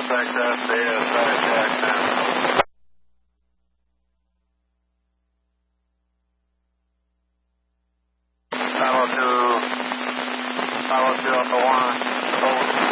Suspect SDS, Jackson. 502 on the 1, over.